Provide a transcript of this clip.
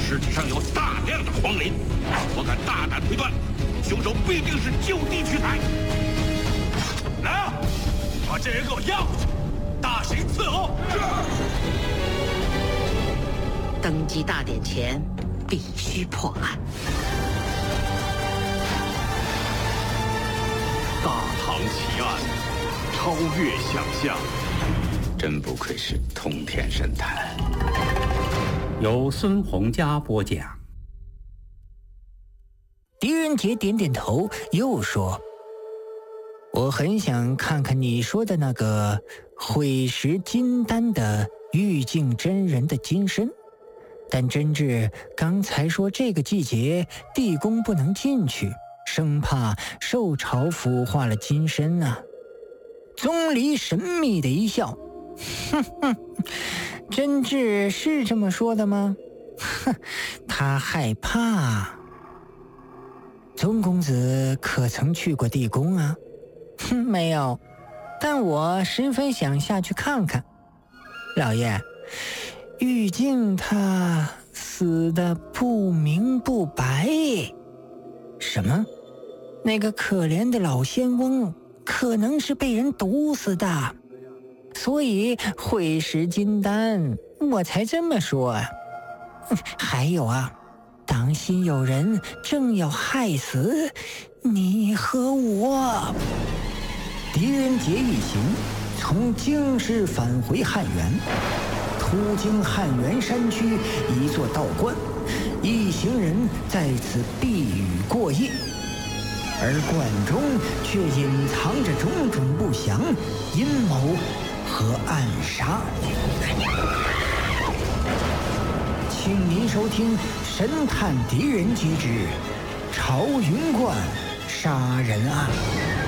尸体上有大量的黄磷，我敢大胆推断，凶手必定是就地取材。来啊，把这人给我押过去，大刑伺候。 登基大典前，必须破案。 大唐奇案，超越想象。 真不愧是通天神探。 由孙洪佳播讲。 狄仁杰点点头，又说：“我很想看看你说的那个会食金丹的玉净真人的金身，但真治刚才说这个季节地宫不能进去，生怕受潮腐化了金身啊。”宗离神秘的一笑：“哼哼，真治是这么说的吗？哼，他害怕。宗公子可曾去过地宫啊？”“哼，没有，但我十分想下去看看。”“老爷，玉净他死得不明不白。”“什么？那个可怜的老仙翁可能是被人毒死的，所以会食金丹，我才这么说啊。还有啊，当心有人正要害死你和我。”狄仁杰一行从京师返回汉源，途经汉源山区一座道观，一行人在此避雨过夜，而观中却隐藏着种种不祥、阴谋和暗杀。请您收听《神探狄仁杰之朝云观杀人案》。